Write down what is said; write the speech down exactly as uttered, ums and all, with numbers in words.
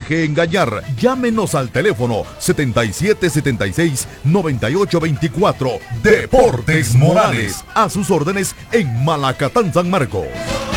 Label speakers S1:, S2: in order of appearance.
S1: deje engañar. Llámenos al teléfono setenta y siete setenta y seis noventa y ocho veinticuatro. Deportes Morales, a sus órdenes en Malacatán, San Marcos.